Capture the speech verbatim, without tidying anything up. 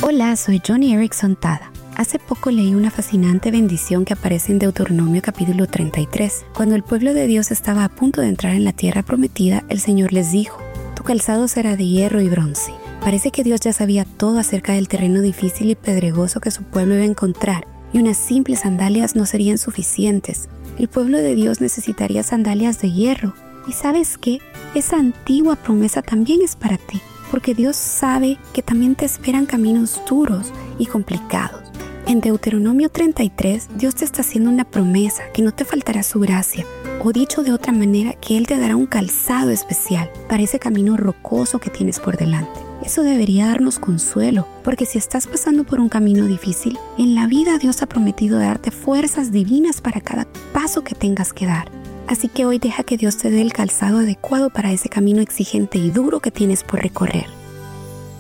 Hola, soy Johnny Erickson Tada. Hace poco leí una fascinante bendición que aparece en Deuteronomio capítulo treinta y tres. Cuando el pueblo de Dios estaba a punto de entrar en la tierra prometida, el Señor les dijo: tu calzado será de hierro y bronce. Parece que Dios ya sabía todo acerca del terreno difícil y pedregoso que su pueblo iba a encontrar, y unas simples sandalias no serían suficientes. El pueblo de Dios necesitaría sandalias de hierro. ¿Y sabes qué? Esa antigua promesa también es para ti, porque Dios sabe que también te esperan caminos duros y complicados. En Deuteronomio treinta y tres, Dios te está haciendo una promesa que no te faltará su gracia, o dicho de otra manera, que Él te dará un calzado especial para ese camino rocoso que tienes por delante. Eso debería darnos consuelo, porque si estás pasando por un camino difícil, en la vida Dios ha prometido darte fuerzas divinas para cada paso que tengas que dar. Así que hoy deja que Dios te dé el calzado adecuado para ese camino exigente y duro que tienes por recorrer.